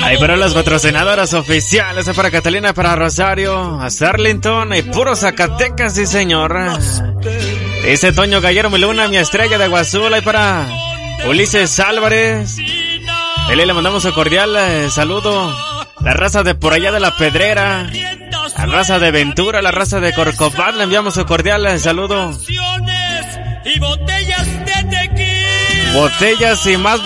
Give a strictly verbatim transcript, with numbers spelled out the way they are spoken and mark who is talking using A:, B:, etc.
A: Ahí para las patrocinadoras oficiales, para Catalina, para Rosario, a Starlington y puro Zacatecas, sí señor. Dice Toño Gallero, mi luna, mi estrella de Aguazul. Ahí para Ulises Álvarez. Él le mandamos un cordial eh, saludo. La raza de por allá de La Pedrera, la raza de Ventura, la raza de Corcovado, le enviamos un cordial eh, saludo.
B: Y botellas de tequila.
A: Botellas y más